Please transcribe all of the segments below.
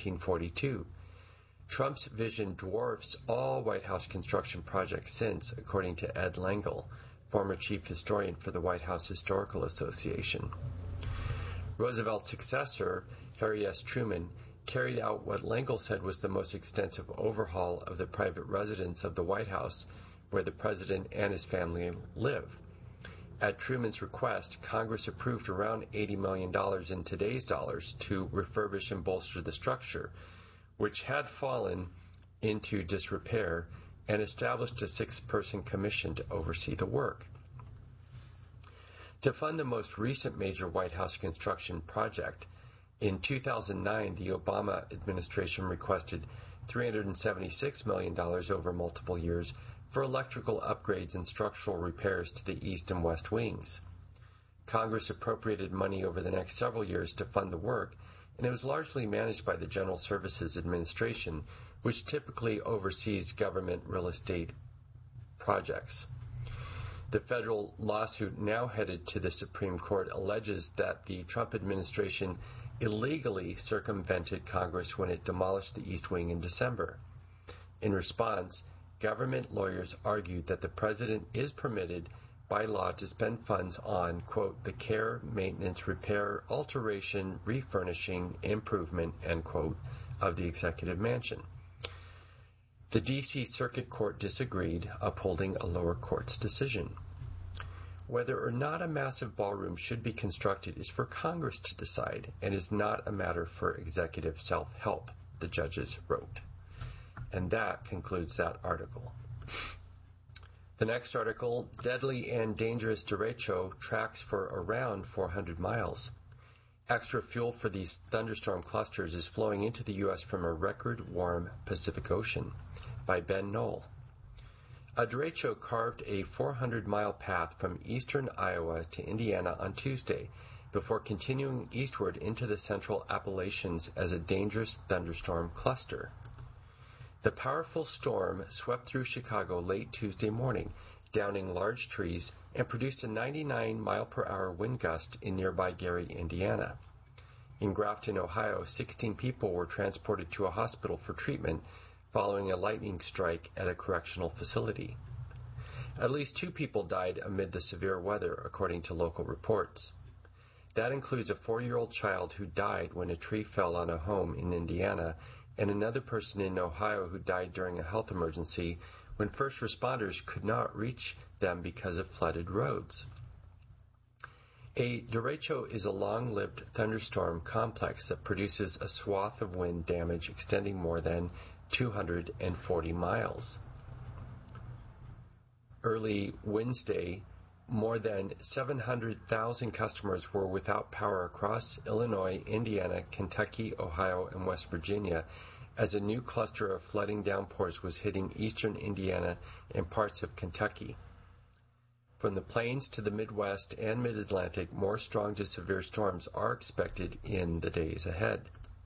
1942. Trump's vision dwarfs all White House construction projects since, according to Ed Langle, former chief historian for the White House Historical Association. Roosevelt's successor, Harry S. Truman, carried out what Langle said was the most extensive overhaul of the private residence of the White House, where the president and his family live. At Truman's request, Congress approved around $80 million in today's dollars to refurbish and bolster the structure, which had fallen into disrepair, and established a 6-person commission to oversee the work. To fund the most recent major White House construction project, in 2009, the Obama administration requested $376 million over multiple years for electrical upgrades and structural repairs to the east and west wings. Congress appropriated money over the next several years to fund the work, and it was largely managed by the General Services Administration, which typically oversees government real estate projects. The federal lawsuit now headed to the Supreme Court alleges that the Trump administration illegally circumvented Congress when it demolished the East Wing in December. In response, government lawyers argued that the president is permitted by law to spend funds on, quote, the care, maintenance, repair, alteration, refurnishing, improvement, end quote, of the executive mansion. The D.C. Circuit Court disagreed, upholding a lower court's decision. Whether or not a massive ballroom should be constructed is for Congress to decide and is not a matter for executive self-help, the judges wrote. And that concludes that article. The next article, Deadly and Dangerous Derecho tracks for around 400 miles. Extra fuel for these thunderstorm clusters is flowing into the U.S. from a record-warm Pacific Ocean, by Ben Knoll. A derecho carved a 400-mile path from eastern Iowa to Indiana on Tuesday before continuing eastward into the central Appalachians as a dangerous thunderstorm cluster. The powerful storm swept through Chicago late Tuesday morning, downing large trees, and produced a 99-mile-per-hour wind gust in nearby Gary, Indiana. In Grafton, Ohio, 16 people were transported to a hospital for treatment following a lightning strike at a correctional facility. At least 2 people died amid the severe weather, according to local reports. That includes a 4-year-old child who died when a tree fell on a home in Indiana, and another person in Ohio who died during a health emergency when first responders could not reach them because of flooded roads. A derecho is a long-lived thunderstorm complex that produces a swath of wind damage extending more than 240 miles. Early Wednesday, more than 700,000 customers were without power across Illinois, Indiana, Kentucky, Ohio, and West Virginia as a new cluster of flooding downpours was hitting eastern Indiana and parts of Kentucky. From the plains to the Midwest and Mid-Atlantic, more strong to severe storms are expected in the days ahead.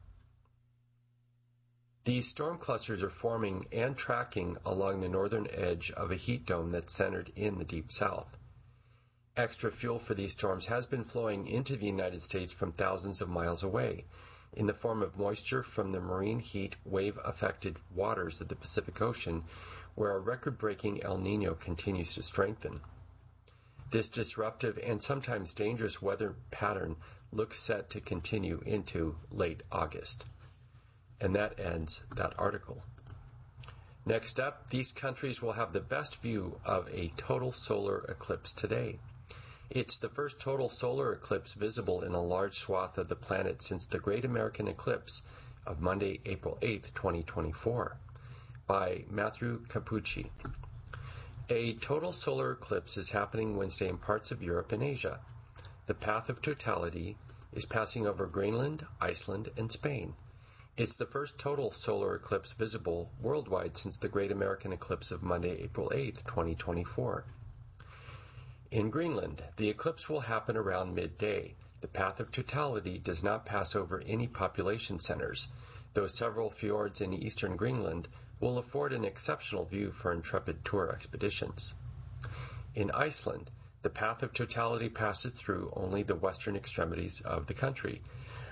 These storm clusters are forming and tracking along the northern edge of a heat dome that's centered in the Deep South. Extra fuel for these storms has been flowing into the United States from thousands of miles away, in the form of moisture from the marine heat wave-affected waters of the Pacific Ocean, where a record-breaking El Niño continues to strengthen. This disruptive and sometimes dangerous weather pattern looks set to continue into late August. And that ends that article. Next up, these countries will have the best view of a total solar eclipse today. It's the first total solar eclipse visible in a large swath of the planet since the Great American Eclipse of Monday, April 8, 2024, by Matthew Capucci. A total solar eclipse is happening Wednesday in parts of Europe and Asia. The path of totality is passing over Greenland, Iceland, and Spain. It's the first total solar eclipse visible worldwide since the Great American Eclipse of Monday, April 8, 2024. In Greenland, the eclipse will happen around midday. The path of totality does not pass over any population centers, though several fjords in eastern Greenland will afford an exceptional view for intrepid tour expeditions. In Iceland, the path of totality passes through only the western extremities of the country,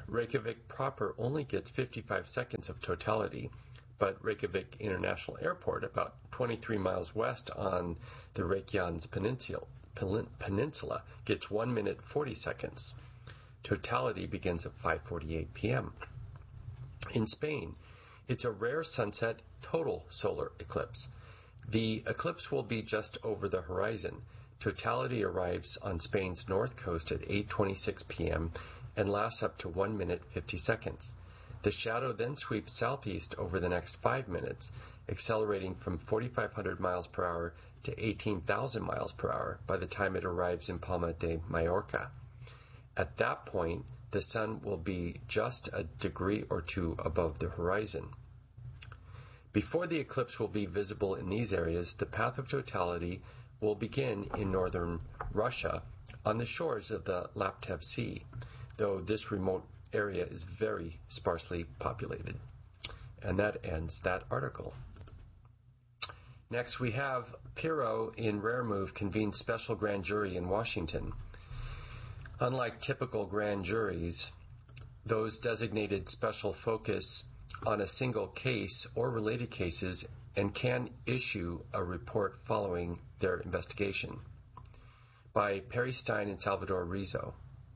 Reykjavik proper only gets 55 seconds of totality, but Reykjavik International Airport, about 23 miles west on the Reykjanes Peninsula, gets 1 minute 40 seconds. Totality begins at 5:48 p.m. In Spain, it's a rare sunset total solar eclipse. The eclipse will be just over the horizon. Totality arrives on Spain's north coast at 8:26 p.m. and lasts up to 1 minute 50 seconds. The shadow then sweeps southeast over the next 5 minutes, accelerating from 4,500 miles per hour to 18,000 miles per hour by the time it arrives in Palma de Mallorca. At that point, the sun will be just a degree or two above the horizon. Before the eclipse will be visible in these areas, the path of totality will begin in northern Russia on the shores of the Laptev Sea, though this remote area is very sparsely populated. And that ends that article. Next, we have Pirro in rare move convenes special grand jury in Washington. Unlike typical grand juries, those designated special focus on a single case or related cases and can issue a report following their investigation. By Perry Stein and Salvador Rizzo.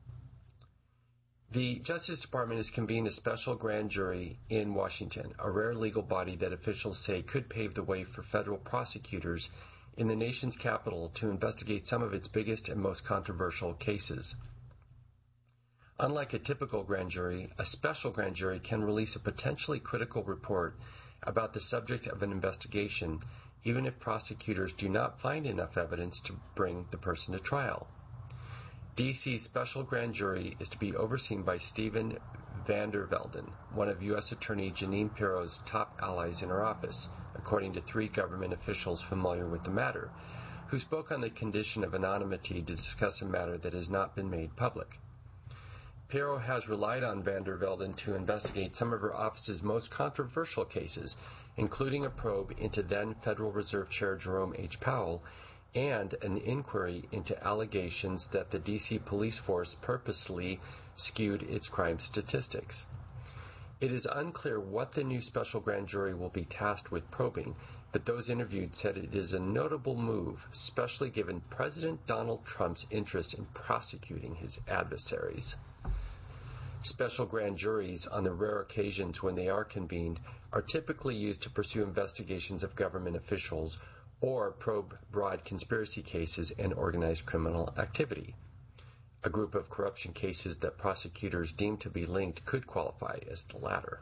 The Justice Department has convened a special grand jury in Washington, a rare legal body that officials say could pave the way for federal prosecutors in the nation's capital to investigate some of its biggest and most controversial cases. Unlike a typical grand jury, a special grand jury can release a potentially critical report about the subject of an investigation, even if prosecutors do not find enough evidence to bring the person to trial. D.C.'s special grand jury is to be overseen by Stephen Vander Velden, one of U.S. Attorney Jeanine Pirro's top allies in her office, according to 3 government officials familiar with the matter, who spoke on the condition of anonymity to discuss a matter that has not been made public. Pirro has relied on Vander Velden to investigate some of her office's most controversial cases, including a probe into then Federal Reserve Chair Jerome H. Powell and an inquiry into allegations that the D.C. police force purposely skewed its crime statistics. It is unclear what the new special grand jury will be tasked with probing, but those interviewed said it is a notable move, especially given President Donald Trump's interest in prosecuting his adversaries. Special grand juries, on the rare occasions when they are convened, are typically used to pursue investigations of government officials or probe broad conspiracy cases and organized criminal activity. A group of corruption cases that prosecutors deem to be linked could qualify as the latter.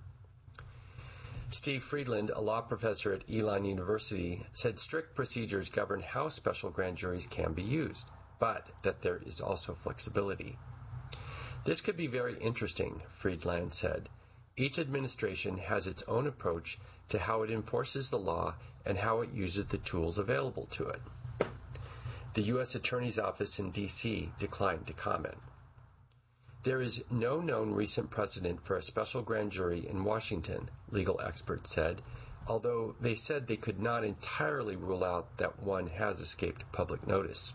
Steve Friedland, a law professor at Elon University, said strict procedures govern how special grand juries can be used, but that there is also flexibility. This could be very interesting, Friedland said. Each administration has its own approach to how it enforces the law and how it uses the tools available to it. The U.S. Attorney's Office in D.C. declined to comment. There is no known recent precedent for a special grand jury in Washington, legal experts said, although they said they could not entirely rule out that one has escaped public notice.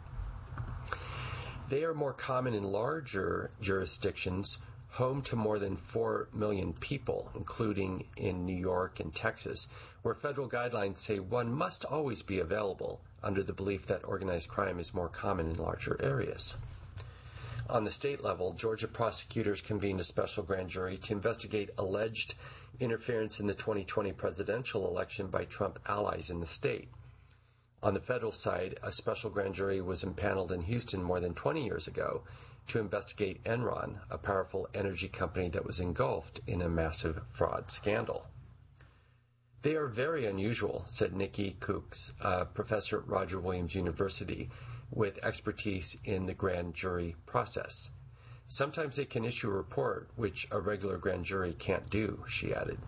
They are more common in larger jurisdictions home to more than 4 million people, including in New York and Texas, where federal guidelines say one must always be available under the belief that organized crime is more common in larger areas. On the state level, Georgia prosecutors convened a special grand jury to investigate alleged interference in the 2020 presidential election by Trump allies in the state. On the federal side, a special grand jury was impaneled in Houston more than 20 years ago to investigate Enron, a powerful energy company that was engulfed in a massive fraud scandal. They are very unusual, said Nikki Cooks, a professor at Roger Williams University with expertise in the grand jury process. Sometimes they can issue a report, which a regular grand jury can't do, she added.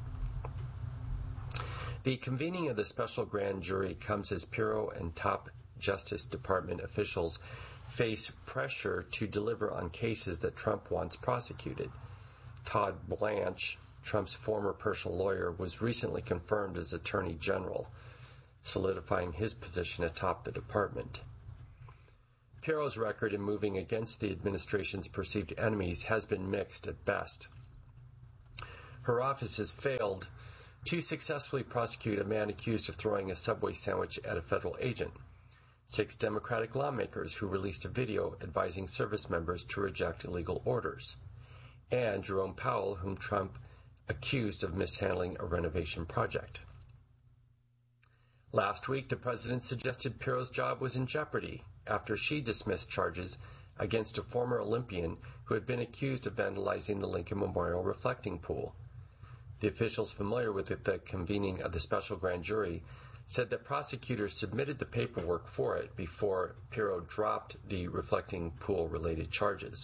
The convening of the special grand jury comes as Pirro and top Justice Department officials face pressure to deliver on cases that Trump wants prosecuted. Todd Blanche, Trump's former personal lawyer, was recently confirmed as Attorney General, solidifying his position atop the department. Pirro's record in moving against the administration's perceived enemies has been mixed at best. Her office has failed to successfully prosecute a man accused of throwing a Subway sandwich at a federal agent, 6 Democratic lawmakers who released a video advising service members to reject illegal orders, and Jerome Powell, whom Trump accused of mishandling a renovation project. Last week, the president suggested Pirro's job was in jeopardy after she dismissed charges against a former Olympian who had been accused of vandalizing the Lincoln Memorial reflecting pool. The officials familiar with the convening of the special grand jury said that prosecutors submitted the paperwork for it before Pirro dropped the reflecting pool-related charges.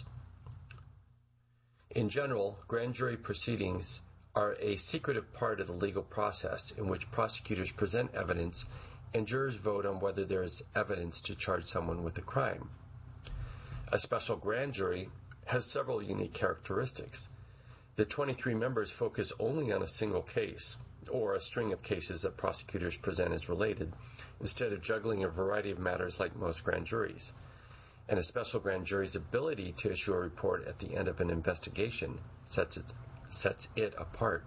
In general, grand jury proceedings are a secretive part of the legal process in which prosecutors present evidence and jurors vote on whether there is evidence to charge someone with a crime. A special grand jury has several unique characteristics. The 23 members focus only on a single case, or a string of cases that prosecutors present as related, instead of juggling a variety of matters like most grand juries. And a special grand jury's ability to issue a report at the end of an investigation sets it apart.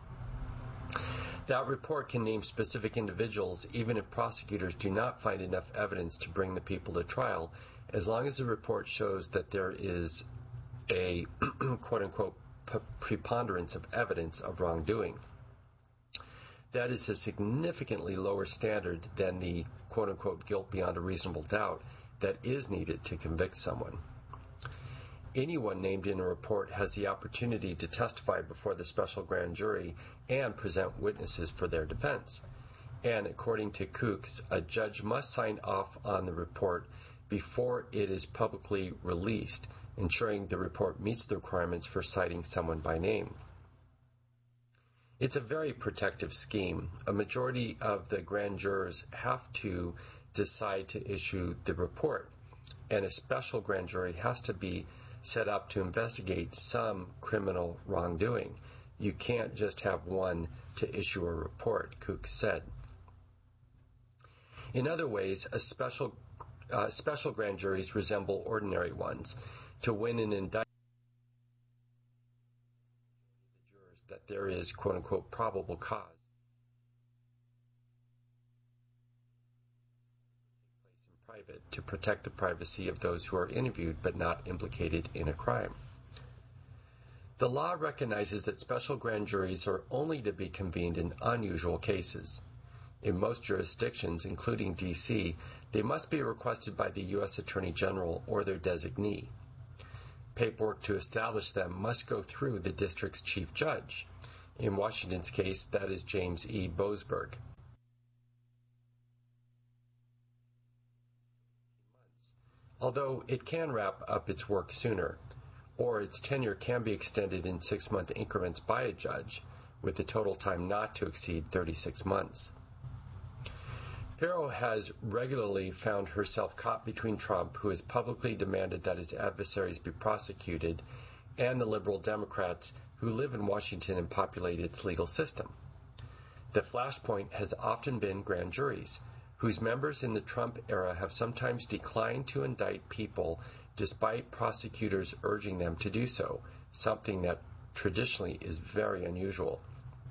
That report can name specific individuals even if prosecutors do not find enough evidence to bring the people to trial, as long as the report shows that there is a quote-unquote preponderance of evidence of wrongdoing. That is a significantly lower standard than the quote-unquote guilt beyond a reasonable doubt that is needed to convict someone. Anyone named in a report has the opportunity to testify before the special grand jury and present witnesses for their defense. And according to Kooks, a judge must sign off on the report before it is publicly released, ensuring the report meets the requirements for citing someone by name. It's a very protective scheme. A majority of the grand jurors have to decide to issue the report, and a special grand jury has to be set up to investigate some criminal wrongdoing. You can't just have one to issue a report, Kooks said. In other ways, special grand juries resemble ordinary ones. To win an indictment, the jurors that there is quote-unquote probable cause in private to protect the privacy of those who are interviewed but not implicated in a crime. The law recognizes that special grand juries are only to be convened in unusual cases. In most jurisdictions, including D.C., they must be requested by the U.S. Attorney General or their designee. Paperwork to establish them must go through the district's chief judge. In Washington's case, that is James E. Boasberg. Although it can wrap up its work sooner, or its tenure can be extended in 6-month increments by a judge, with the total time not to exceed 36 months. Pirro has regularly found herself caught between Trump, who has publicly demanded that his adversaries be prosecuted, and the liberal Democrats who live in Washington and populate its legal system. The flashpoint has often been grand juries, whose members in the Trump era have sometimes declined to indict people despite prosecutors urging them to do so, something that traditionally is very unusual.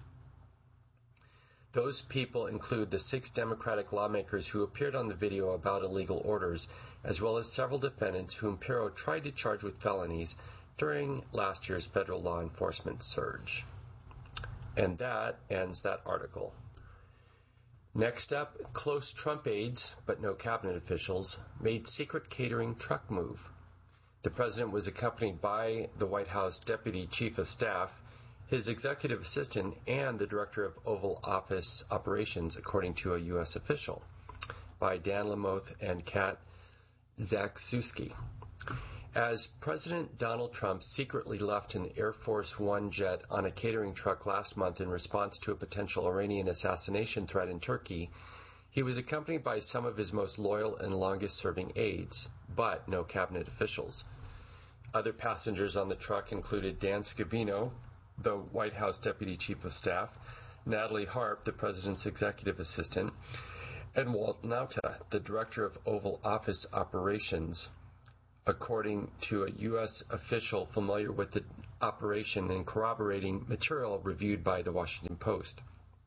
Those people include the 6 Democratic lawmakers who appeared on the video about illegal orders, as well as several defendants whom Pirro tried to charge with felonies during last year's federal law enforcement surge. And that ends that article. Next up, close Trump aides, but no cabinet officials, made secret catering truck move. The president was accompanied by the White House Deputy Chief of Staff, his executive assistant, and the director of Oval Office operations, according to a U.S. official, by Dan Lamothe and Kat Zagszewski. As President Donald Trump secretly left an Air Force One jet on a catering truck last month in response to a potential Iranian assassination threat in Turkey, he was accompanied by some of his most loyal and longest-serving aides, but no cabinet officials. Other passengers on the truck included Dan Scavino, the White House Deputy Chief of Staff, Natalie Harp, the President's executive assistant, And Walt Nauta, the director of Oval Office operations, according to a U.S. official familiar with the operation and corroborating material reviewed by the Washington Post.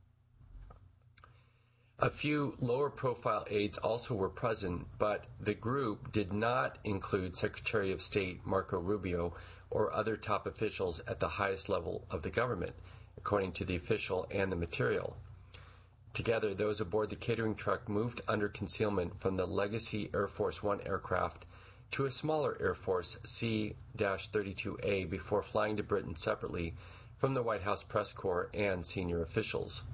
A few lower-profile aides also were present, but the group did not include Secretary of State Marco Rubio or other top officials at the highest level of the government, according to the official and the material. Together, those aboard the catering truck moved under concealment from the Legacy Air Force One aircraft to a smaller Air Force C-32A before flying to Britain separately from the White House press corps and senior officials.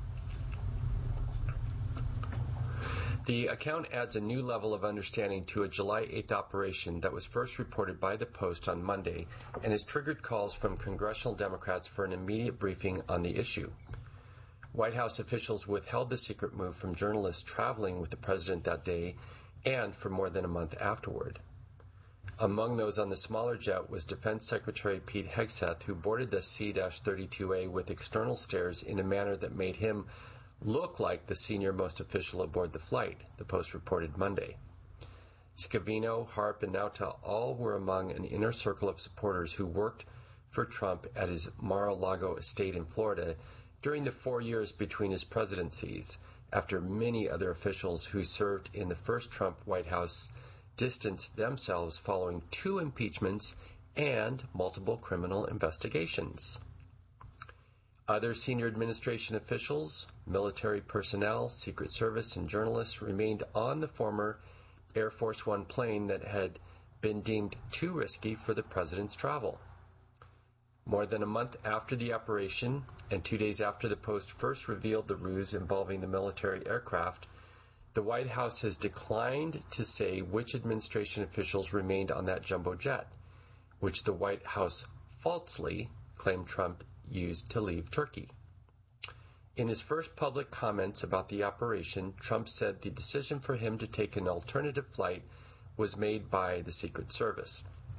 The account adds a new level of understanding to a July 8th operation that was first reported by the Post on Monday and has triggered calls from congressional Democrats for an immediate briefing on the issue. White House officials withheld the secret move from journalists traveling with the president that day and for more than a month afterward. Among those on the smaller jet was Defense Secretary Pete Hegseth, who boarded the C-32A with external stairs in a manner that made him look like the senior-most official aboard the flight, the Post reported Monday. Scavino, Harp, and Nauta all were among an inner circle of supporters who worked for Trump at his Mar-a-Lago estate in Florida during the 4 years between his presidencies, after many other officials who served in the first Trump White House distanced themselves following 2 impeachments and multiple criminal investigations. Other senior administration officials, military personnel, Secret Service, and journalists remained on the former Air Force One plane that had been deemed too risky for the president's travel. More than a month after the operation, and 2 days after the Post first revealed the ruse involving the military aircraft, the White House has declined to say which administration officials remained on that jumbo jet, which the White House falsely claimed Trump used to leave Turkey. In his first public comments about the operation, Trump said the decision for him to take an alternative flight was made by the Secret Service.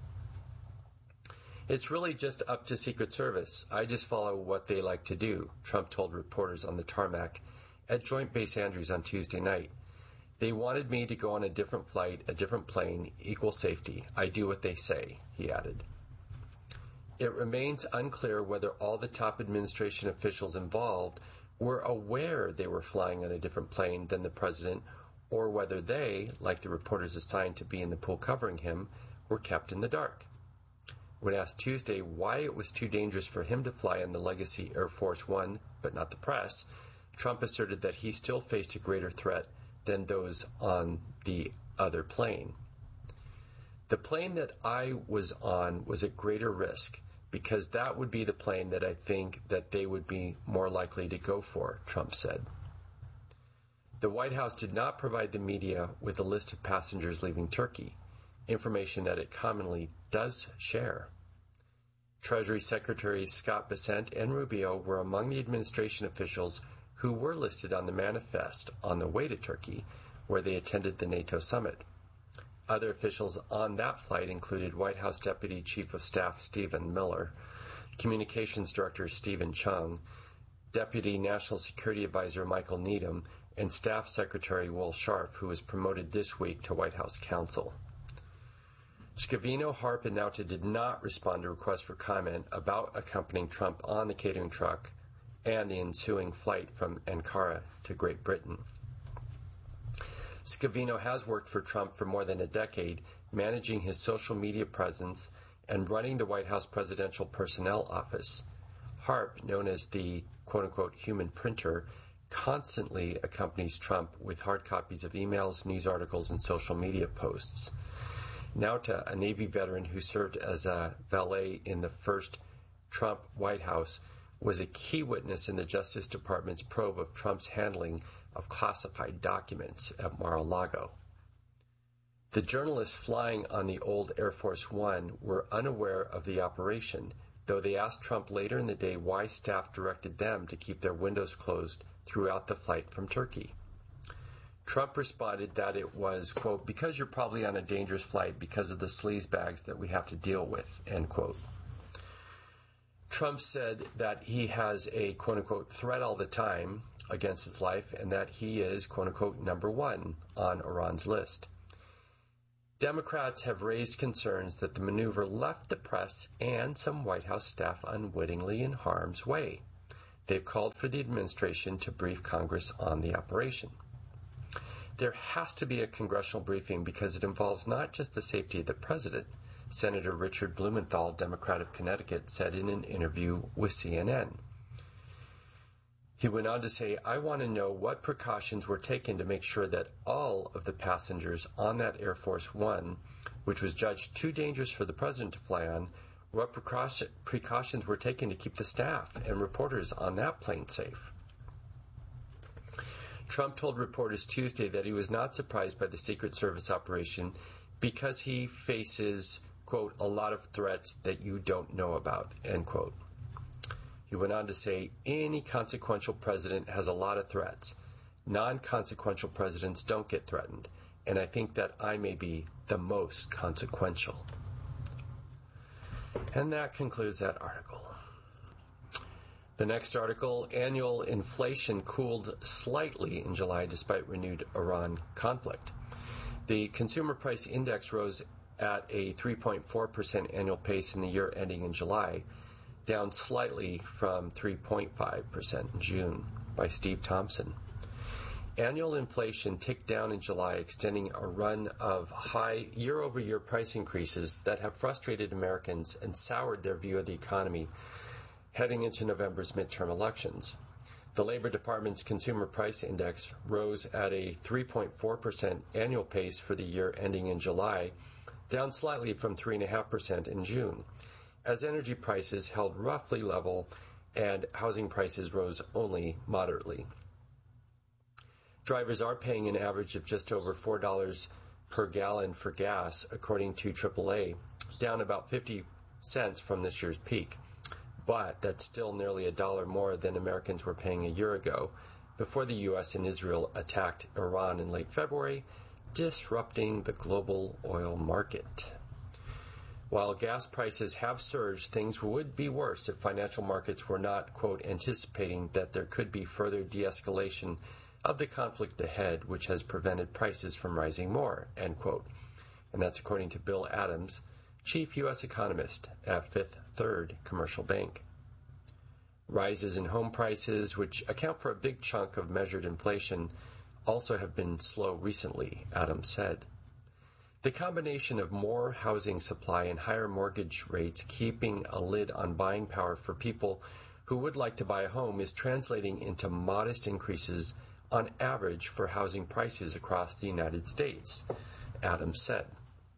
"It's really just up to Secret Service. I just follow what they like to do," Trump told reporters on the tarmac at Joint Base Andrews on Tuesday night. "They wanted me to go on a different flight, a different plane, equal safety. I do what they say," he added. It remains unclear whether all the top administration officials involved were aware they were flying on a different plane than the president, or whether they, like the reporters assigned to be in the pool covering him, were kept in the dark. When asked Tuesday why it was too dangerous for him to fly on the Legacy Air Force One, but not the press, Trump asserted that he still faced a greater threat than those on the other plane. "The plane that I was on was at greater risk, because that would be the plane that I think that they would be more likely to go for," Trump said. The White House did not provide the media with a list of passengers leaving Turkey, information that it commonly does share. Treasury Secretaries Scott Bessent and Rubio were among the administration officials who were listed on the manifest on the way to Turkey, where they attended the NATO summit. Other officials on that flight included White House Deputy Chief of Staff Stephen Miller, Communications Director Stephen Chung, Deputy National Security Advisor Michael Needham, and Staff Secretary Will Sharf, who was promoted this week to White House counsel. Scavino, Harp, and Nauta did not respond to requests for comment about accompanying Trump on the catering truck and the ensuing flight from Ankara to Great Britain. Scavino has worked for Trump for more than a decade, managing his social media presence and running the White House Presidential Personnel Office. Harp, known as the quote-unquote human printer, constantly accompanies Trump with hard copies of emails, news articles, and social media posts. Nauta, a Navy veteran who served as a valet in the first Trump White House, was a key witness in the Justice Department's probe of Trump's handling of classified documents at Mar-a-Lago. The journalists flying on the old Air Force One were unaware of the operation, though they asked Trump later in the day why staff directed them to keep their windows closed throughout the flight from Turkey. Trump responded that it was, quote, "because you're probably on a dangerous flight because of the sleazebags that we have to deal with," end quote. Trump said that he has a quote-unquote threat all the time, against his life and that he is, quote-unquote, number one on Iran's list. Democrats have raised concerns that the maneuver left the press and some White House staff unwittingly in harm's way. They've called for the administration to brief Congress on the operation. There has to be a congressional briefing because it involves not just the safety of the president, Senator Richard Blumenthal, Democrat of Connecticut, said in an interview with CNN. He went on to say, I want to know what precautions were taken to make sure that all of the passengers on that Air Force One, which was judged too dangerous for the president to fly on, what precautions were taken to keep the staff and reporters on that plane safe. Trump told reporters Tuesday that he was not surprised by the Secret Service operation because he faces, quote, a lot of threats that you don't know about, end quote. He went on to say, any consequential president has a lot of threats. Non-consequential presidents don't get threatened, and I think that I may be the most consequential. And that concludes that article. The next article, annual inflation cooled slightly in July despite renewed Iran conflict. The consumer price index rose at a 3.4% annual pace in the year ending in July, down slightly from 3.5% in June, by Steve Thompson. Annual inflation ticked down in July, extending a run of high year-over-year price increases that have frustrated Americans and soured their view of the economy heading into November's midterm elections. The Labor Department's Consumer Price Index rose at a 3.4% annual pace for the year ending in July, down slightly from 3.5% in June, as energy prices held roughly level and housing prices rose only moderately. Drivers are paying an average of just over $4 per gallon for gas, according to AAA, down about 50 cents from this year's peak. But that's still nearly $1 more than Americans were paying a year ago, before the U.S. and Israel attacked Iran in late February, disrupting the global oil market. While gas prices have surged, things would be worse if financial markets were not, quote, anticipating that there could be further de-escalation of the conflict ahead, which has prevented prices from rising more, end quote. And that's according to Bill Adams, chief U.S. economist at Fifth Third Commercial Bank. Rises in home prices, which account for a big chunk of measured inflation, also have been slow recently, Adams said. The combination of more housing supply and higher mortgage rates keeping a lid on buying power for people who would like to buy a home is translating into modest increases on average for housing prices across the United States, Adams said.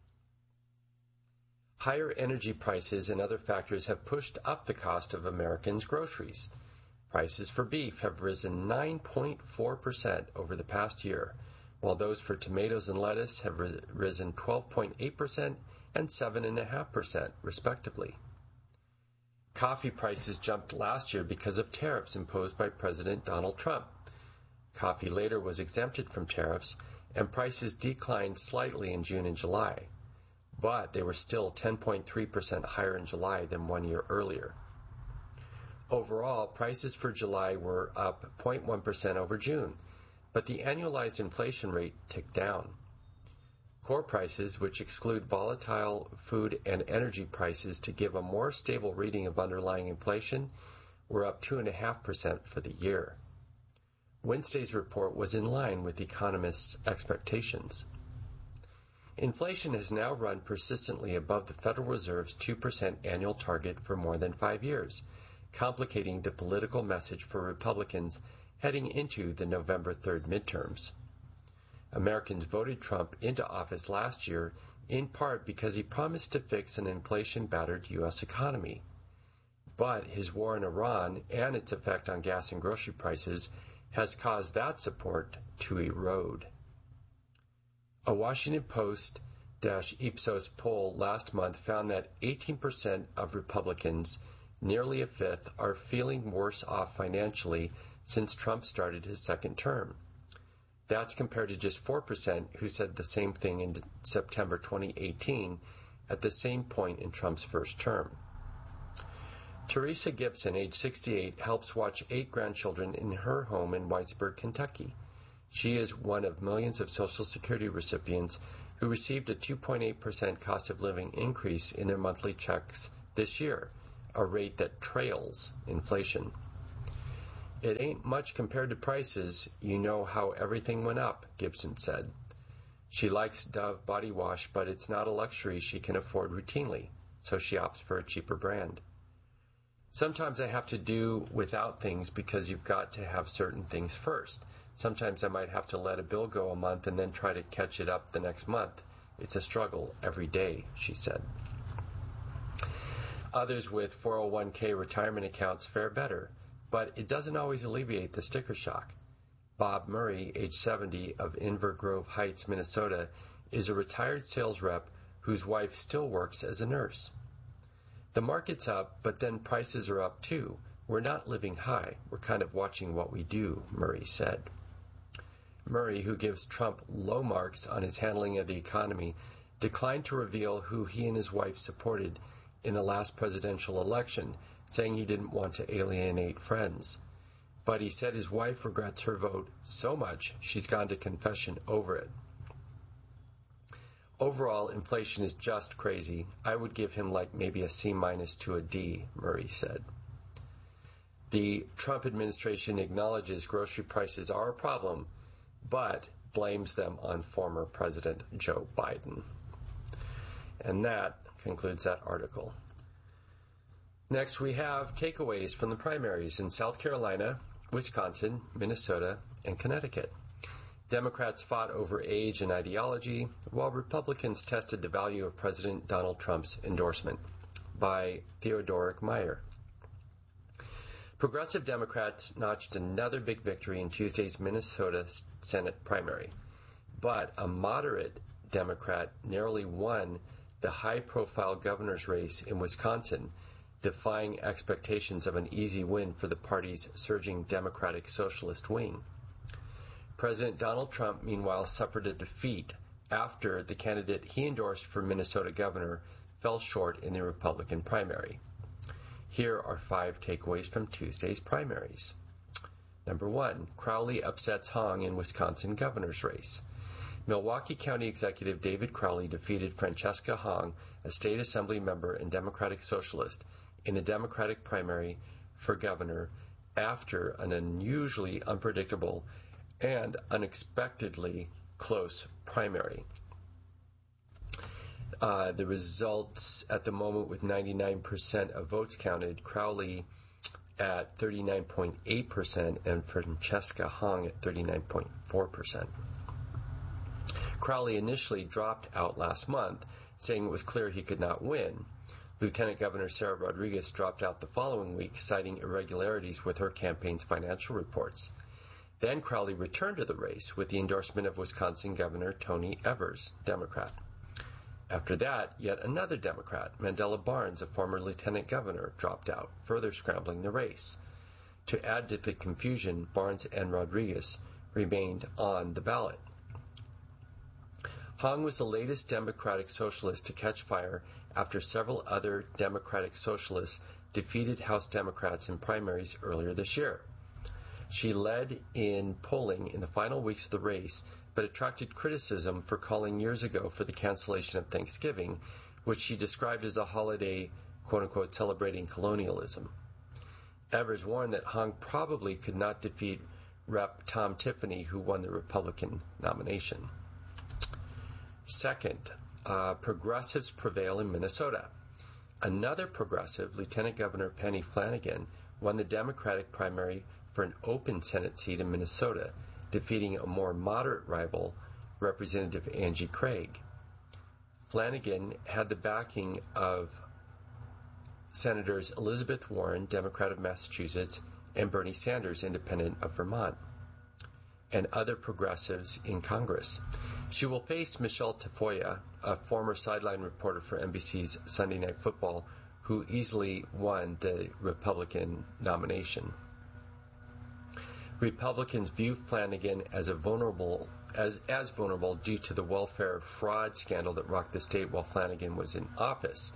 Higher energy prices and other factors have pushed up the cost of Americans' groceries. Prices for beef have risen 9.4% over the past year, while those for tomatoes and lettuce have risen 12.8% and 7.5%, respectively. Coffee prices jumped last year because of tariffs imposed by President Donald Trump. Coffee later was exempted from tariffs, and prices declined slightly in June and July, but they were still 10.3% higher in July than 1 year earlier. Overall, prices for July were up 0.1% over June, but the annualized inflation rate ticked down. Core prices, which exclude volatile food and energy prices to give a more stable reading of underlying inflation, were up 2.5% for the year. Wednesday's report was in line with economists' expectations. Inflation has now run persistently above the Federal Reserve's 2% annual target for more than 5 years, complicating the political message for Republicans heading into the November 3rd midterms. Americans voted Trump into office last year in part because he promised to fix an inflation-battered U.S. economy. But his war in Iran and its effect on gas and grocery prices has caused that support to erode. A Washington Post-Ipsos poll last month found that 18% of Republicans, nearly a fifth, are feeling worse off financially since Trump started his second term. That's compared to just 4% who said the same thing in September 2018 at the same point in Trump's first term. Teresa Gibson, age 68, helps watch 8 grandchildren in her home in Whitesburg, Kentucky. She is one of millions of Social Security recipients who received a 2.8% cost of living increase in their monthly checks this year, a rate that trails inflation. It ain't much compared to prices. You know how everything went up, Gibson said. She likes Dove body wash, but it's not a luxury she can afford routinely, so she opts for a cheaper brand. Sometimes I have to do without things because you've got to have certain things first. Sometimes I might have to let a bill go a month and then try to catch it up the next month. It's a struggle every day, she said. Others with 401k retirement accounts fare better, but it doesn't always alleviate the sticker shock. Bob Murray, age 70, of Inver Grove Heights, Minnesota, is a retired sales rep whose wife still works as a nurse. The market's up, but then prices are up too. We're not living high. We're kind of watching what we do, Murray said. Murray, who gives Trump low marks on his handling of the economy, declined to reveal who he and his wife supported in the last presidential election, saying he didn't want to alienate friends. But he said his wife regrets her vote so much she's gone to confession over it. Overall, inflation is just crazy. I would give him like maybe a C- to a D, Murray said. The Trump administration acknowledges grocery prices are a problem, but blames them on former President Joe Biden. And that concludes that article. Next, we have takeaways from the primaries in South Carolina, Wisconsin, Minnesota, and Connecticut. Democrats fought over age and ideology, while Republicans tested the value of President Donald Trump's endorsement. By Theodoric Meyer. Progressive Democrats notched another big victory in Tuesday's Minnesota Senate primary, but a moderate Democrat narrowly won the high-profile governor's race in Wisconsin, defying expectations of an easy win for the party's surging Democratic Socialist wing. President Donald Trump, meanwhile, suffered a defeat after the candidate he endorsed for Minnesota governor fell short in the Republican primary. Here are 5 takeaways from Tuesday's primaries. Number 1, Crowley upsets Hong in Wisconsin governor's race. Milwaukee County Executive David Crowley defeated Francesca Hong, a state assembly member and Democratic Socialist, in the Democratic primary for governor after an unusually unpredictable and unexpectedly close primary. The results at the moment with 99% of votes counted, Crowley at 39.8% and Francesca Hong at 39.4%. Crowley initially dropped out last month, saying it was clear he could not win. Lieutenant Governor Sarah Rodriguez dropped out the following week, citing irregularities with her campaign's financial reports. Then Crowley returned to the race with the endorsement of Wisconsin Governor Tony Evers, Democrat. After that, yet another Democrat, Mandela Barnes, a former lieutenant governor, dropped out, further scrambling the race. To add to the confusion, Barnes and Rodriguez remained on the ballot. Hong was the latest Democratic Socialist to catch fire after several other Democratic Socialists defeated House Democrats in primaries earlier this year. She led in polling in the final weeks of the race, but attracted criticism for calling years ago for the cancellation of Thanksgiving, which she described as a holiday, quote-unquote, celebrating colonialism. Evers warned that Hong probably could not defeat Rep. Tom Tiffany, who won the Republican nomination. Second, progressives prevail in Minnesota. Another progressive, Lieutenant Governor Penny Flanagan, won the Democratic primary for an open Senate seat in Minnesota, defeating a more moderate rival, Representative Angie Craig. Flanagan had the backing of Senators Elizabeth Warren, Democrat of Massachusetts, and Bernie Sanders, Independent of Vermont, and other progressives in Congress. She will face Michelle Tafoya, a former sideline reporter for NBC's Sunday Night Football, who easily won the Republican nomination. Republicans view Flanagan as vulnerable due to the welfare fraud scandal that rocked the state while Flanagan was in office,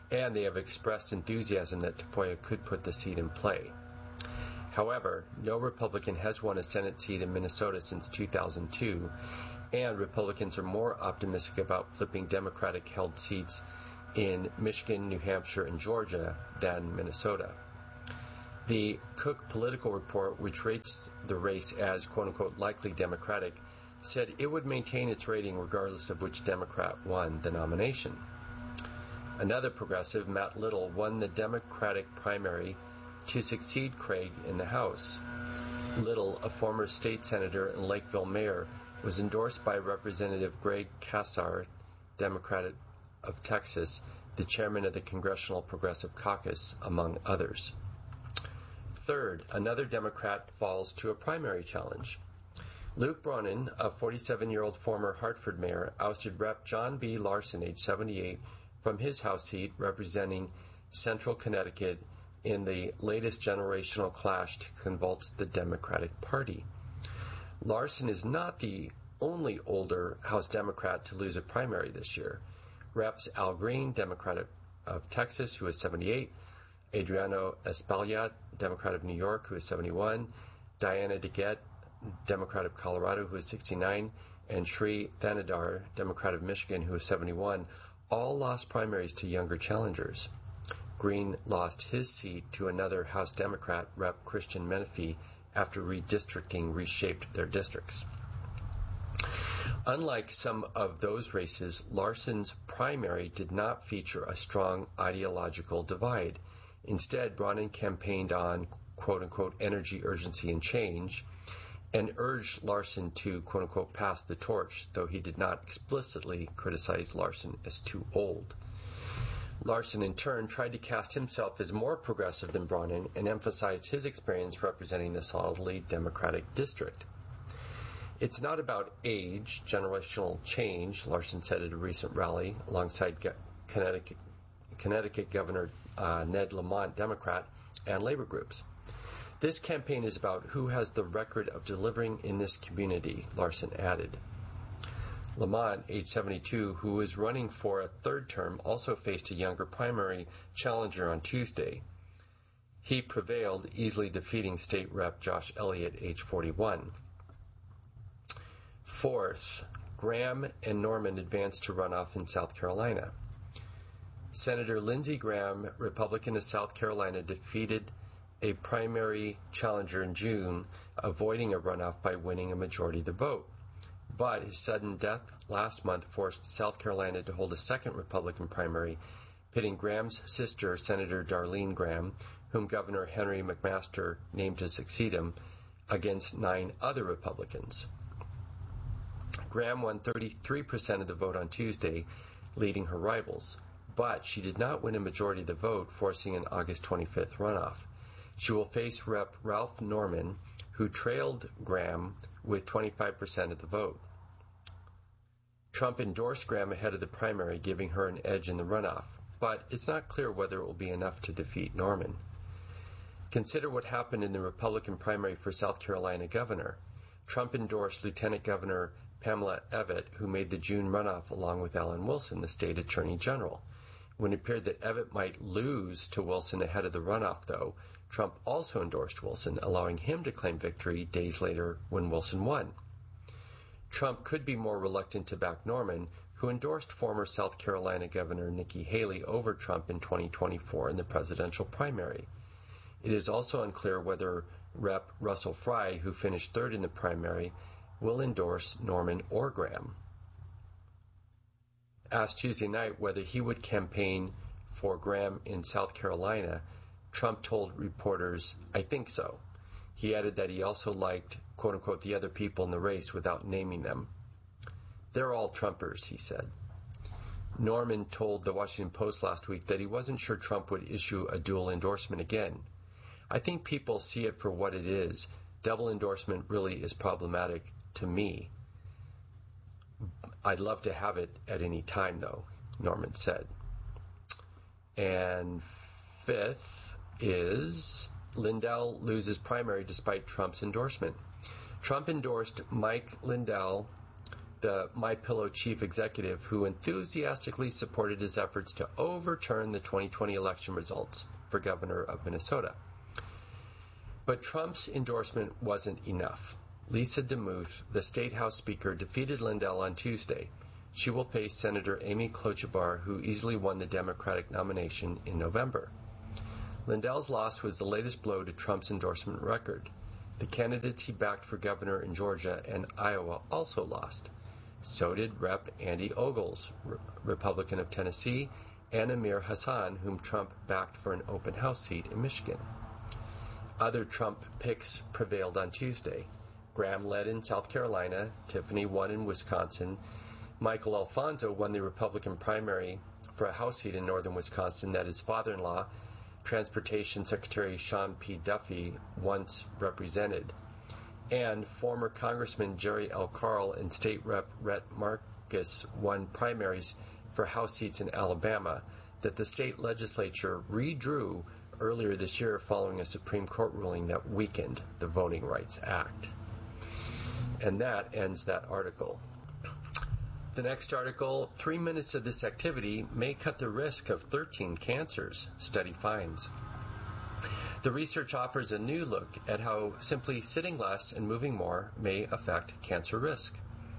and they have expressed enthusiasm that Tafoya could put the seat in play. However, no Republican has won a Senate seat in Minnesota since 2002, and Republicans are more optimistic about flipping Democratic-held seats in Michigan, New Hampshire, and Georgia than Minnesota. The Cook Political Report, which rates the race as quote-unquote likely Democratic, said it would maintain its rating regardless of which Democrat won the nomination. Another progressive, Matt Little, won the Democratic primary to succeed Craig in the House. Little, a former state senator and Lakeville mayor, was endorsed by Representative Greg Casar, Democrat of Texas, the chairman of the Congressional Progressive Caucus, among others. Third, another Democrat falls to a primary challenge. Luke Bronin, a 47-year-old former Hartford mayor, ousted Rep. John B. Larson, age 78, from his House seat representing Central Connecticut in the latest generational clash to convulse the Democratic Party. Larson is not the only older House Democrat to lose a primary this year. Reps Al Green, Democrat of Texas, who is 78, Adriano Espaillat, Democrat of New York, who is 71, Diana DeGette, Democrat of Colorado, who is 69, and Sri Thanedar, Democrat of Michigan, who is 71, all lost primaries to younger challengers. Green lost his seat to another House Democrat, Rep. Christian Menefee, after redistricting reshaped their districts. Unlike some of those races, Larson's primary did not feature a strong ideological divide. Instead, Bronin campaigned on, quote-unquote, energy urgency and change, and urged Larson to, quote-unquote, pass the torch, though he did not explicitly criticize Larson as too old. Larson, in turn, tried to cast himself as more progressive than Bronin and emphasized his experience representing the solidly Democratic district. It's not about age, generational change, Larson said at a recent rally alongside Connecticut Governor Ned Lamont, Democrat, and labor groups. This campaign is about who has the record of delivering in this community, Larson added. Lamont, age 72, who is running for a third term, also faced a younger primary challenger on Tuesday. He prevailed, easily defeating State Rep. Josh Elliott, age 41. Fourth, Graham and Norman advanced to runoff in South Carolina. Senator Lindsey Graham, Republican of South Carolina, defeated a primary challenger in June, avoiding a runoff by winning a majority of the vote. But his sudden death last month forced South Carolina to hold a second Republican primary, pitting Graham's sister, Senator Darlene Graham, whom Governor Henry McMaster named to succeed him, against 9 other Republicans. Graham won 33% of the vote on Tuesday, leading her rivals, but she did not win a majority of the vote, forcing an August 25th runoff. She will face Rep. Ralph Norman, who trailed Graham with 25% of the vote. Trump endorsed Graham ahead of the primary, giving her an edge in the runoff, but it's not clear whether it will be enough to defeat Norman. Consider what happened in the Republican primary for South Carolina governor. Trump endorsed Lieutenant Governor Pamela Evette, who made the June runoff along with Alan Wilson, the state attorney general. When it appeared that Evette might lose to Wilson ahead of the runoff, though, Trump also endorsed Wilson, allowing him to claim victory days later when Wilson won. Trump could be more reluctant to back Norman, who endorsed former South Carolina Governor Nikki Haley over Trump in 2024 in the presidential primary. It is also unclear whether Rep. Russell Fry, who finished third in the primary, will endorse Norman or Graham. Asked Tuesday night whether he would campaign for Graham in South Carolina, Trump told reporters, "I think so." He added that he also liked, quote-unquote, the other people in the race without naming them. "They're all Trumpers," he said. Norman told the Washington Post last week that he wasn't sure Trump would issue a dual endorsement again. "I think people see it for what it is. Double endorsement really is problematic to me. I'd love to have it at any time, though," Norman said. And fifth is Lindell loses primary despite Trump's endorsement. Trump endorsed Mike Lindell, the MyPillow chief executive who enthusiastically supported his efforts to overturn the 2020 election results for governor of Minnesota. But Trump's endorsement wasn't enough. Lisa DeMuth, the State House Speaker, defeated Lindell on Tuesday. She will face Senator Amy Klobuchar, who easily won the Democratic nomination in November. Lindell's loss was the latest blow to Trump's endorsement record. The candidates he backed for governor in Georgia and Iowa also lost. So did Rep. Andy Ogles, Republican of Tennessee, and Amir Hassan, whom Trump backed for an open house seat in Michigan. Other Trump picks prevailed on Tuesday. Graham led in South Carolina, Tiffany won in Wisconsin, Michael Alfonso won the Republican primary for a House seat in northern Wisconsin that his father-in-law, Transportation Secretary Sean P. Duffy, once represented, and former Congressman Jerry L. Carl and State Rep. Rhett Marcus won primaries for House seats in Alabama that the state legislature redrew earlier this year following a Supreme Court ruling that weakened the Voting Rights Act. And that ends that article. The next article, 3 minutes of this activity may cut the risk of 13 cancers, study finds. The research offers a new look at how simply sitting less and moving more may affect cancer risk.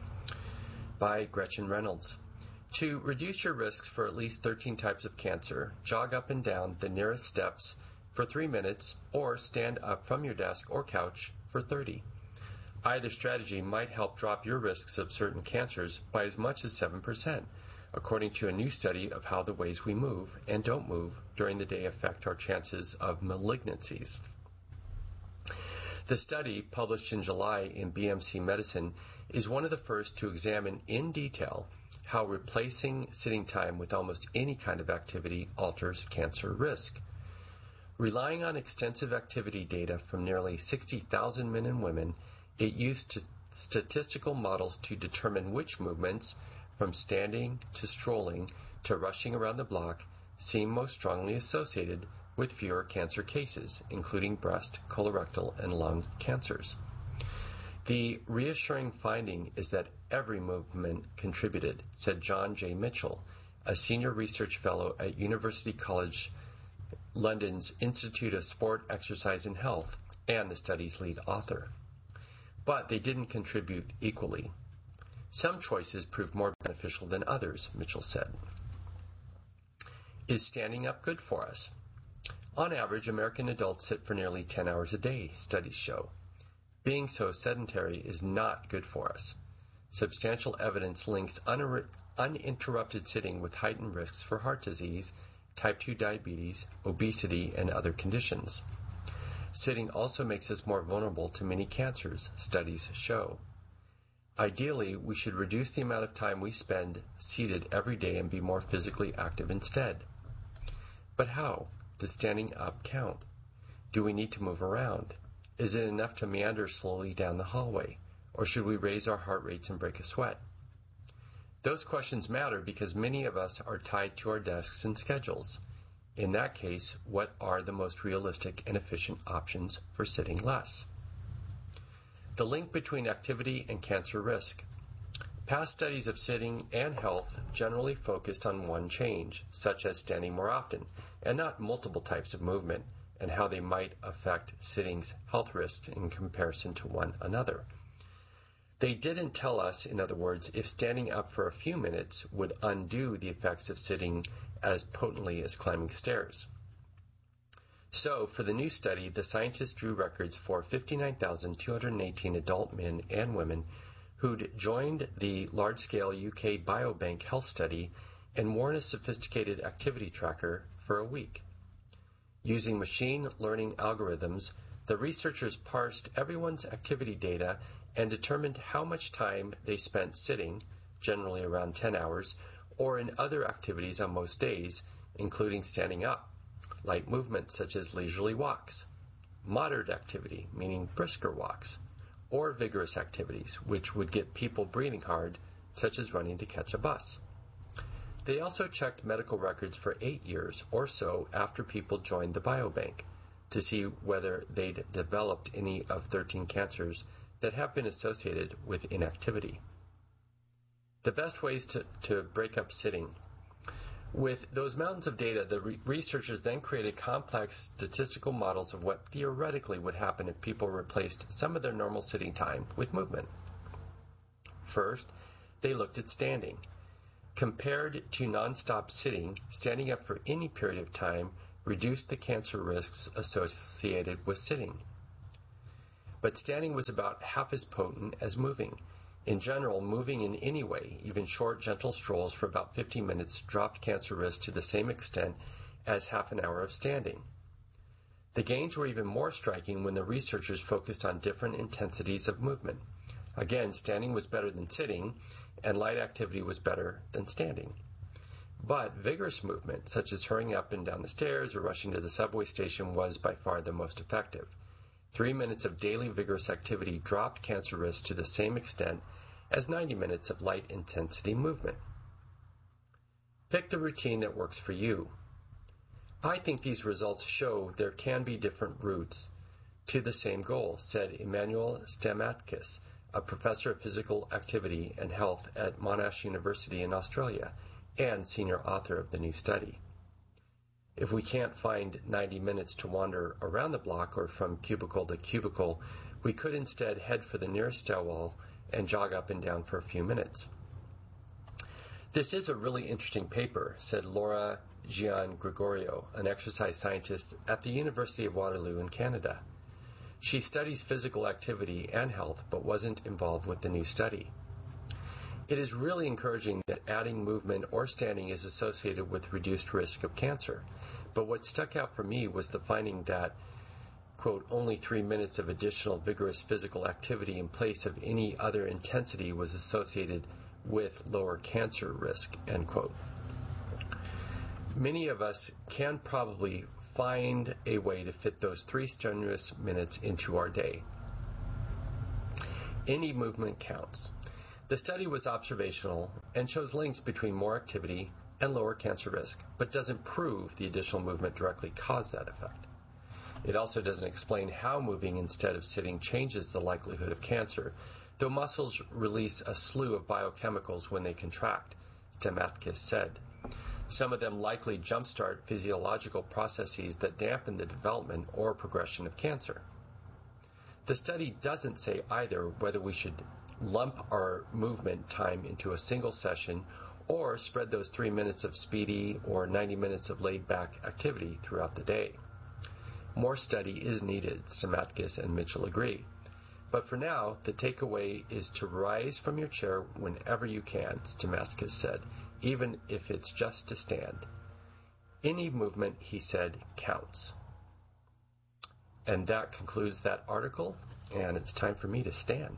By Gretchen Reynolds. To reduce your risks for at least 13 types of cancer, jog up and down the nearest steps for 3 minutes or stand up from your desk or couch for 30. Either strategy might help drop your risks of certain cancers by as much as 7%, according to a new study of how the ways we move and don't move during the day affect our chances of malignancies. The study, published in July in BMC Medicine, is one of the first to examine in detail how replacing sitting time with almost any kind of activity alters cancer risk. Relying on extensive activity data from nearly 60,000 men and women, it used statistical models to determine which movements, from standing to strolling to rushing around the block, seem most strongly associated with fewer cancer cases, including breast, colorectal, and lung cancers. The reassuring finding is that every movement contributed, said John J. Mitchell, a senior research fellow at University College London's Institute of Sport, Exercise and Health, and the study's lead author. But they didn't contribute equally. Some choices proved more beneficial than others, Mitchell said. Is standing up good for us? On average, American adults sit for nearly 10 hours a day, studies show. Being so sedentary is not good for us. Substantial evidence links uninterrupted sitting with heightened risks for heart disease, type 2 diabetes, obesity, and other conditions. Sitting also makes us more vulnerable to many cancers, studies show. Ideally, we should reduce the amount of time we spend seated every day and be more physically active instead. But how? Does standing up count? Do we need to move around? Is it enough to meander slowly down the hallway? Or should we raise our heart rates and break a sweat? Those questions matter because many of us are tied to our desks and schedules. In that case, what are the most realistic and efficient options for sitting less? The link between activity and cancer risk. Past studies of sitting and health generally focused on one change, such as standing more often, and not multiple types of movement, and how they might affect sitting's health risks in comparison to one another. They didn't tell us, in other words, if standing up for a few minutes would undo the effects of sitting as potently as climbing stairs. So, for the new study, the scientists drew records for 59,218 adult men and women who'd joined the large-scale UK Biobank health study and worn a sophisticated activity tracker for a week. Using machine learning algorithms, the researchers parsed everyone's activity data and determined how much time they spent sitting, generally around 10 hours, or in other activities on most days, including standing up, light movements such as leisurely walks, moderate activity, meaning brisker walks, or vigorous activities, which would get people breathing hard, such as running to catch a bus. They also checked medical records for 8 years or so after people joined the biobank to see whether they'd developed any of 13 cancers that have been associated with inactivity. The best ways to break up sitting. With those mountains of data, the researchers then created complex statistical models of what theoretically would happen if people replaced some of their normal sitting time with movement. First, they looked at standing. Compared to nonstop sitting, standing up for any period of time reduced the cancer risks associated with sitting. But standing was about half as potent as moving. In general, moving in any way, even short, gentle strolls for about 15 minutes, dropped cancer risk to the same extent as half an hour of standing. The gains were even more striking when the researchers focused on different intensities of movement. Again, standing was better than sitting, and light activity was better than standing. But vigorous movement, such as hurrying up and down the stairs or rushing to the subway station, was by far the most effective. 3 minutes of daily vigorous activity dropped cancer risk to the same extent as 90 minutes of light intensity movement. Pick the routine that works for you. I think these results show there can be different routes to the same goal, said Emmanuel Stamatakis, a professor of physical activity and health at Monash University in Australia and senior author of the new study. If we can't find 90 minutes to wander around the block or from cubicle to cubicle, we could instead head for the nearest stairwell and jog up and down for a few minutes. This is a really interesting paper, said Laura Gian-Gregorio, an exercise scientist at the University of Waterloo in Canada. She studies physical activity and health, but wasn't involved with the new study. It is really encouraging that adding movement or standing is associated with reduced risk of cancer. But what stuck out for me was the finding that, quote, only 3 minutes of additional vigorous physical activity in place of any other intensity was associated with lower cancer risk, end quote. Many of us can probably find a way to fit those 3 strenuous minutes into our day. Any movement counts. The study was observational and shows links between more activity and lower cancer risk, but doesn't prove the additional movement directly caused that effect. It also doesn't explain how moving instead of sitting changes the likelihood of cancer, though muscles release a slew of biochemicals when they contract, Stamatakis said. Some of them likely jumpstart physiological processes that dampen the development or progression of cancer. The study doesn't say either whether we should lump our movement time into a single session or spread those 3 minutes of speedy or 90 minutes of laid-back activity throughout the day. More study is needed, Stamatakis and Mitchell agree. But for now, the takeaway is to rise from your chair whenever you can, Stamatakis said, even if it's just to stand. Any movement, he said, counts. And that concludes that article, and it's time for me to stand.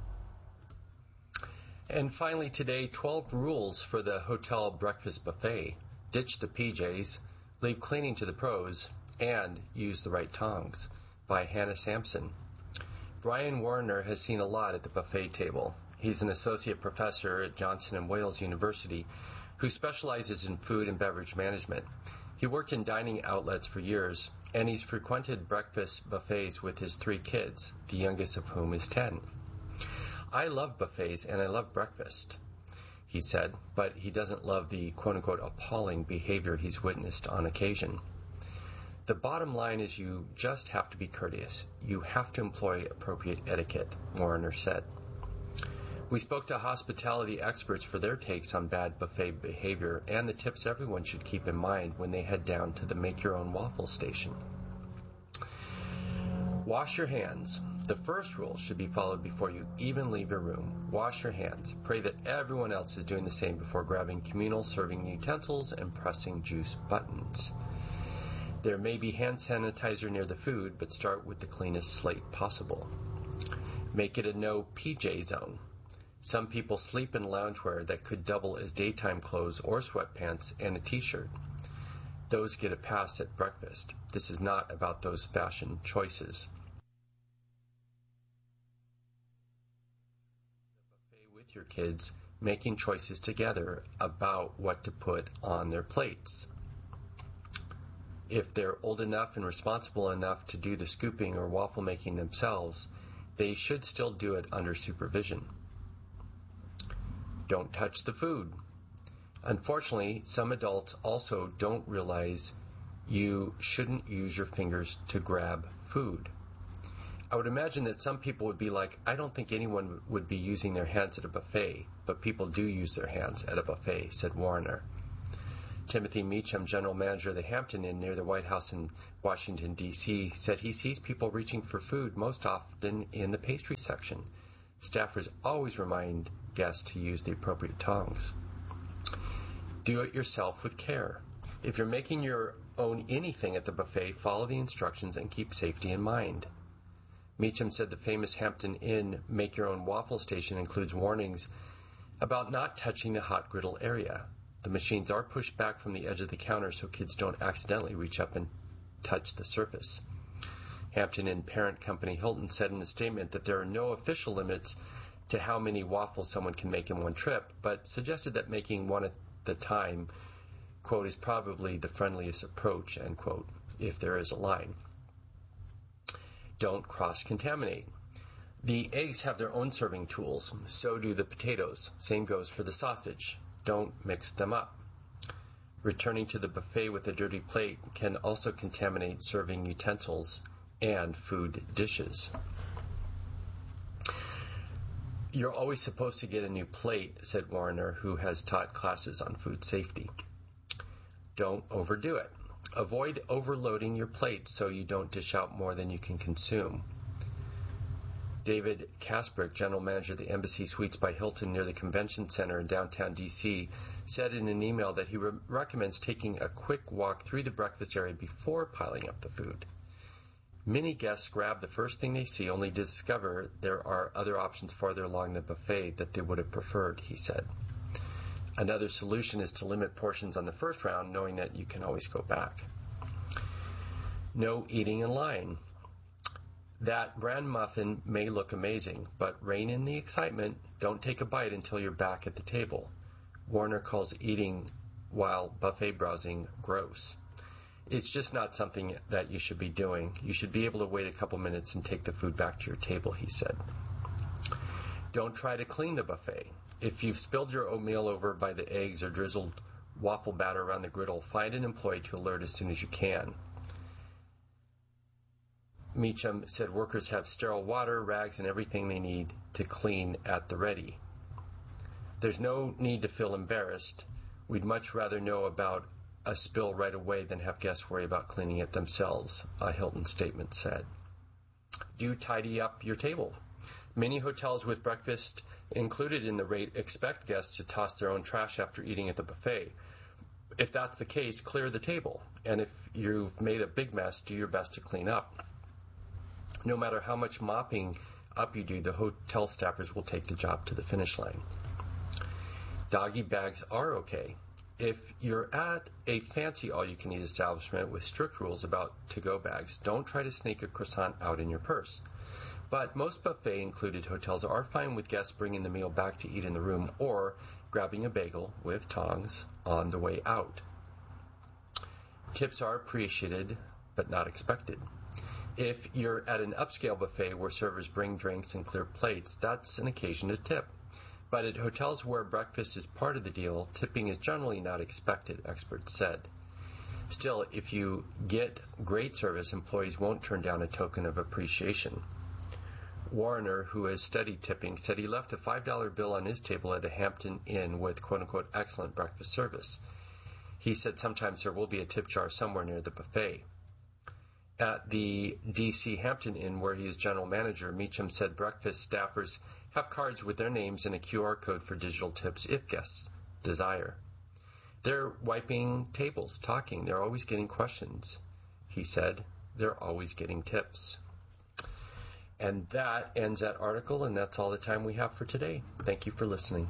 And finally today, 12 rules for the hotel breakfast buffet. Ditch the PJs, leave cleaning to the pros, and use the right tongs, by Hannah Sampson. Brian Warner has seen a lot at the buffet table. He's an associate professor at Johnson & Wales University who specializes in food and beverage management. He worked in dining outlets for years, and he's frequented breakfast buffets with his 3 kids, the youngest of whom is 10. I love buffets and I love breakfast, he said, but he doesn't love the quote-unquote appalling behavior he's witnessed on occasion. The bottom line is you just have to be courteous. You have to employ appropriate etiquette, Warner said. We spoke to hospitality experts for their takes on bad buffet behavior and the tips everyone should keep in mind when they head down to the make-your-own waffle station. Wash your hands. The first rule should be followed before you even leave your room. Wash your hands. Pray that everyone else is doing the same before grabbing communal serving utensils and pressing juice buttons. There may be hand sanitizer near the food, but start with the cleanest slate possible. Make it a no PJ zone. Some people sleep in loungewear that could double as daytime clothes or sweatpants and a t-shirt. Those get a pass at breakfast. This is not about those fashion choices. With your kids, making choices together about what to put on their plates. If they're old enough and responsible enough to do the scooping or waffle making themselves, they should still do it under supervision. Don't touch the food. Unfortunately, some adults also don't realize you shouldn't use your fingers to grab food. I would imagine that some people would be like, I don't think anyone would be using their hands at a buffet, but people do use their hands at a buffet, said Warner. Timothy Meacham, general manager of the Hampton Inn near the White House in Washington, D.C., said he sees people reaching for food most often in the pastry section. Staffers always remind guests to use the appropriate tongs. Do it yourself with care. If you're making your own anything at the buffet, follow the instructions and keep safety in mind. Meacham said the famous Hampton Inn make-your-own waffle station includes warnings about not touching the hot griddle area. The machines are pushed back from the edge of the counter so kids don't accidentally reach up and touch the surface. Hampton Inn parent company Hilton said in a statement that there are no official limits to how many waffles someone can make in one trip, but suggested that making one at the time, quote, is probably the friendliest approach, end quote, if there is a line. Don't cross-contaminate. The eggs have their own serving tools, so do the potatoes. Same goes for the sausage. Don't mix them up. Returning to the buffet with a dirty plate can also contaminate serving utensils and food dishes. You're always supposed to get a new plate, said Warner, who has taught classes on food safety. Don't overdo it. Avoid overloading your plate so you don't dish out more than you can consume. David Kasprick, general manager of the Embassy Suites by Hilton near the Convention Center in downtown D.C., said in an email that he recommends taking a quick walk through the breakfast area before piling up the food. Many guests grab the first thing they see, only to discover there are other options farther along the buffet that they would have preferred, he said. Another solution is to limit portions on the first round, knowing that you can always go back. No eating in line. That bran muffin may look amazing, but rein in the excitement. Don't take a bite until you're back at the table. Warner calls eating while buffet browsing gross. It's just not something that you should be doing. You should be able to wait a couple minutes and take the food back to your table, he said. Don't try to clean the buffet. If you've spilled your oatmeal over by the eggs or drizzled waffle batter around the griddle, find an employee to alert as soon as you can. Meacham said workers have sterile water, rags, and everything they need to clean at the ready. There's no need to feel embarrassed. We'd much rather know about a spill right away than have guests worry about cleaning it themselves, a Hilton statement said. Do tidy up your table. Many hotels with breakfast included in the rate expect guests to toss their own trash after eating at the buffet. If that's the case, clear the table. And if you've made a big mess, do your best to clean up. No matter how much mopping up you do, the hotel staffers will take the job to the finish line. Doggy bags are okay. If you're at a fancy all-you-can-eat establishment with strict rules about to-go bags, don't try to sneak a croissant out in your purse. But most buffet-included hotels are fine with guests bringing the meal back to eat in the room or grabbing a bagel with tongs on the way out. Tips are appreciated but not expected. If you're at an upscale buffet where servers bring drinks and clear plates, that's an occasion to tip. But at hotels where breakfast is part of the deal, tipping is generally not expected, experts said. Still, if you get great service, employees won't turn down a token of appreciation. Warner, who has studied tipping, said he left a $5 bill on his table at a Hampton Inn with quote-unquote excellent breakfast service. He said sometimes there will be a tip jar somewhere near the buffet. At the D.C. Hampton Inn, where he is general manager, Meacham said breakfast staffers have cards with their names and a QR code for digital tips if guests desire. They're wiping tables, talking. They're always getting questions. He said they're always getting tips. And that ends that article, and that's all the time we have for today. Thank you for listening.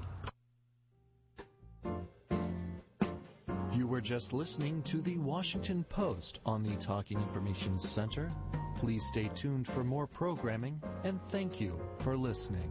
You were just listening to the Washington Post on the Talking Information Center. Please stay tuned for more programming, and thank you for listening.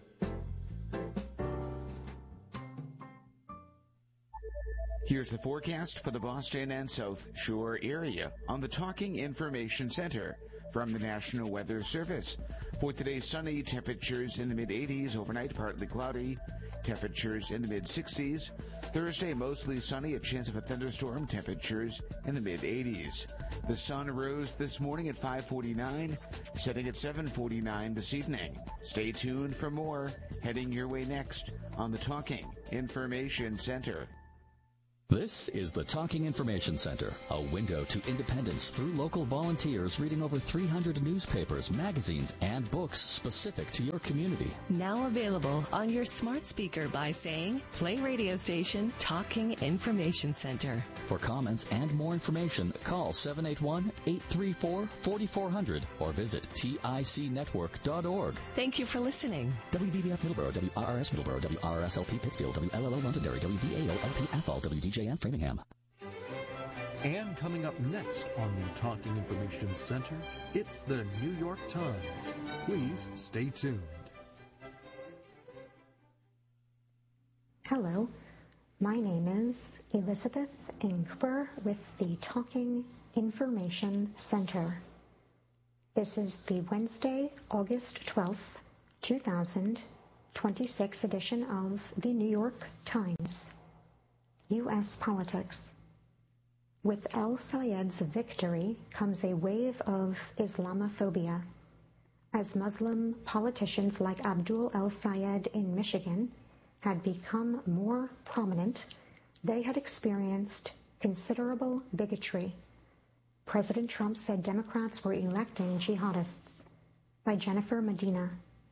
Here's the forecast for the Boston and South Shore area on the Talking Information Center from the National Weather Service. For today, sunny, temperatures in the mid-80s, overnight partly cloudy, temperatures in the mid-60s. Thursday, mostly sunny, a chance of a thunderstorm, temperatures in the mid-80s. The sun rose this morning at 5:49, setting at 7:49 this evening. Stay tuned for more, heading your way next on the Talking Information Center. This is the Talking Information Center, a window to independence through local volunteers reading over 300 newspapers, magazines, and books specific to your community. Now available on your smart speaker by saying, play radio station Talking Information Center. For comments and more information, call 781-834-4400 or visit ticnetwork.org. Thank you for listening. WBBF Middleborough, WRRS Middleborough, WRSLP Pittsfield, WLLO Londonderry, WVAO-LP Athol, WDJN Framingham. And coming up next on the Talking Information Center, it's the New York Times. Please stay tuned. Hello, my name is Elizabeth Ingber with the Talking Information Center. This is the Wednesday, August 12th, 2026 edition of the New York Times. U.S. politics. With El-Sayed's victory comes a wave of Islamophobia. As Muslim politicians like Abdul El-Sayed in Michigan had become more prominent, they had experienced considerable bigotry. President Trump said Democrats were electing jihadists. By Jennifer Medina.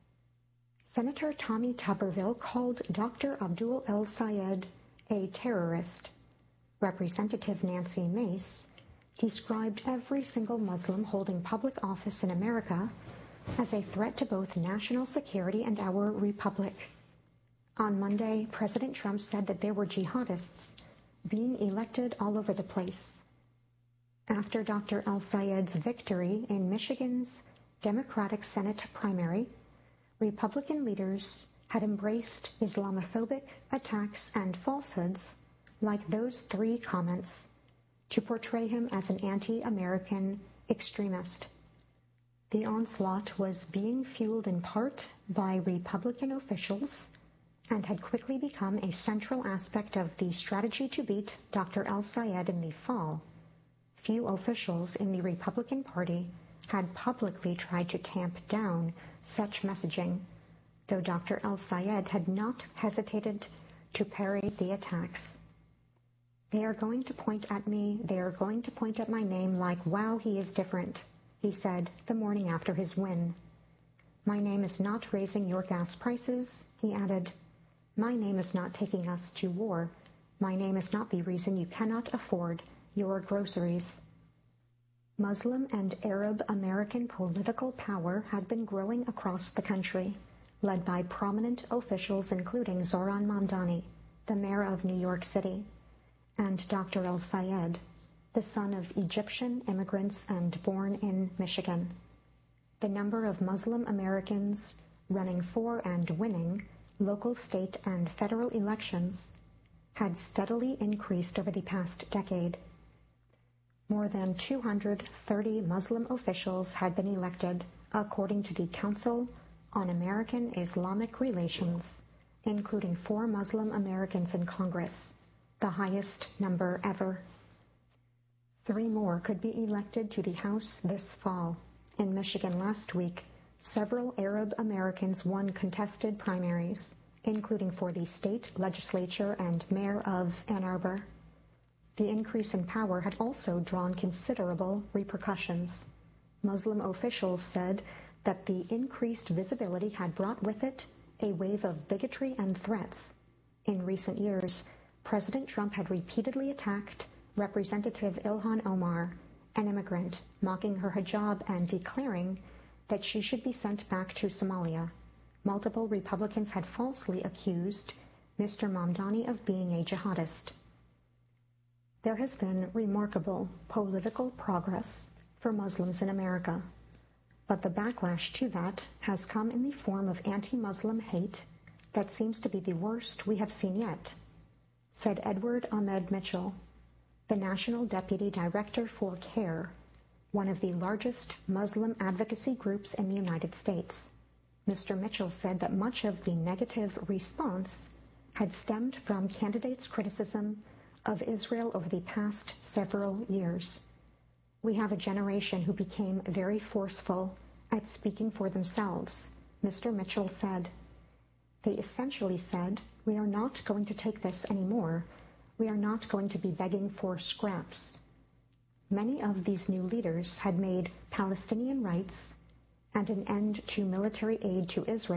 Senator Tommy Tuberville called Dr. Abdul El-Sayed a terrorist. Representative Nancy Mace described every single Muslim holding public office in America as a threat to both national security and our republic. On Monday, President Trump said that there were jihadists being elected all over the place. After Dr. El-Sayed's victory in Michigan's Democratic Senate primary, Republican leaders had embraced Islamophobic attacks and falsehoods like those three comments to portray him as an anti-American extremist. The onslaught was being fueled in part by Republican officials and had quickly become a central aspect of the strategy to beat Dr. El-Sayed in the fall. Few officials in the Republican Party had publicly tried to tamp down such messaging, though Dr. El-Sayed had not hesitated to parry the attacks. They are going to point at me, they are going to point at my name like, wow, he is different, he said the morning after his win. My name is not raising your gas prices, he added. My name is not taking us to war. My name is not the reason you cannot afford your groceries. Muslim and Arab American political power had been growing across the country, led by prominent officials including Zohran Mamdani, the mayor of New York City, and Dr. El-Sayed, the son of Egyptian immigrants and born in Michigan. The number of Muslim Americans running for and winning local, state, and federal elections had steadily increased over the past decade. More than 230 Muslim officials had been elected, according to the Council on American Islamic Relations, including 4 Muslim Americans in Congress, the highest number ever. 3 more could be elected to the House this fall. In Michigan last week, several Arab Americans won contested primaries, including for the state legislature and mayor of Ann Arbor. The increase in power had also drawn considerable repercussions. Muslim officials said that the increased visibility had brought with it a wave of bigotry and threats. In recent years, President Trump had repeatedly attacked Representative Ilhan Omar, an immigrant, mocking her hijab and declaring that she should be sent back to Somalia. Multiple Republicans had falsely accused Mr. Mamdani of being a jihadist. There has been remarkable political progress for Muslims in America, but the backlash to that has come in the form of anti-Muslim hate that seems to be the worst we have seen yet, said Edward Ahmed Mitchell, the National Deputy Director for CARE, one of the largest Muslim advocacy groups in the United States. Mr. Mitchell said that much of the negative response had stemmed from candidates' criticism of Israel over the past several years. We have a generation who became very forceful at speaking for themselves, Mr. Mitchell said. They essentially said, "We are not going to take this anymore. We are not going to be begging for scraps." Many of these new leaders had made Palestinian rights and an end to military aid to Israel